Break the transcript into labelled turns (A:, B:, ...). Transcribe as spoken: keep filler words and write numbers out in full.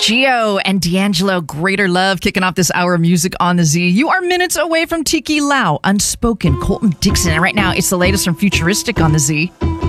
A: Geo and D'Angelo, Greater Love, kicking off this hour of music on the Z. You are minutes away from Tiki Lau, Unspoken, Colton Dixon. And right now, it's the latest from Futuristic on the Z.